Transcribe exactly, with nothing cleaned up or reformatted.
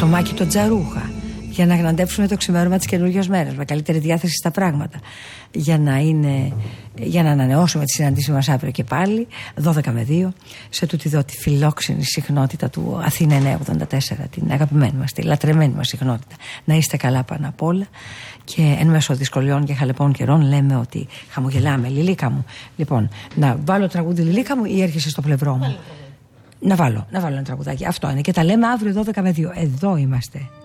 το Μάκη το Τζαρούχα, για να γναντέψουμε το ξημέρωμα της καινούργιας μέρας με καλύτερη διάθεση στα πράγματα, για να, είναι, για να ανανεώσουμε τη συναντήση μας αύριο και πάλι δώδεκα με δύο σε τούτη εδώ τη φιλόξενη συχνότητα του Αθήνα εννιακόσια ογδόντα τέσσερα, την αγαπημένη μας, τη λατρεμένη μας συχνότητα. Να είστε καλά πάνω απ' όλα, και εν μέσω δυσκολιών και χαλεπών καιρών λέμε ότι χαμογελάμε. Λιλίκα μου, λοιπόν, να βάλω τραγούδι Λιλίκα μου ή έρχεσαι στο πλευρό μου? Να βάλω, να βάλω ένα τραγουδάκι. Αυτό είναι, και τα λέμε αύριο δώδεκα με δύο. Εδώ είμαστε.